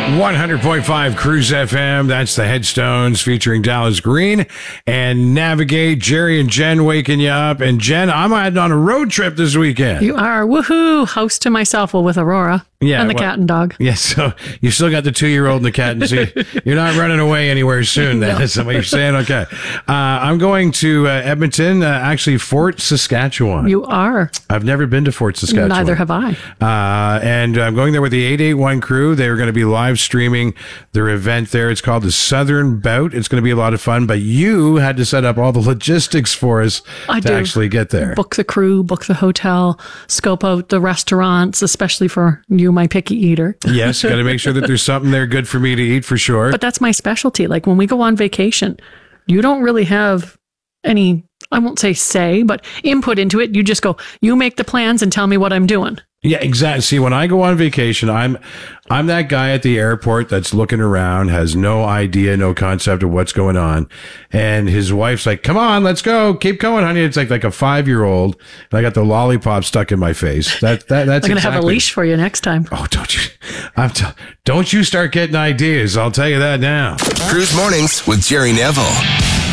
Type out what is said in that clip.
100.5 Cruise FM. That's the Headstones featuring Dallas Green and Navigate. Jerry and Jen waking you up. And Jen, I'm heading on a road trip this weekend. You are. Woohoo. House to myself. Well, with Aurora. Yeah, and the cat and dog. Yes, so you still got the 2-year-old and the cat, and so you're not running away anywhere soon. That's what you're saying. Okay, I'm going to Edmonton, actually Fort Saskatchewan. You are. I've never been to Fort Saskatchewan. Neither have I. And I'm going there with the 881 crew. They are going to be live streaming their event there. It's called the Southern Bout. It's going to be a lot of fun. But you had to set up all the logistics for us to actually get there. Book the crew, book the hotel, scope out the restaurants, especially for you, my picky eater. Yes, got to make sure that there's something there good for me to eat for sure. But that's my specialty. Like when we go on vacation, you don't really have any, I won't say, but input into it. You just go, you make the plans and tell me what I'm doing. Yeah, exactly. See, when I go on vacation, I'm that guy at the airport that's looking around, has no idea, no concept of what's going on. And his wife's like, come on, let's go. Keep going, honey. It's like a 5-year-old. And I got the lollipop stuck in my face. That's I'm going to exactly. have a leash for you next time. Oh, don't you start getting ideas. I'll tell you that now. Cruise Mornings with Jerry Neville.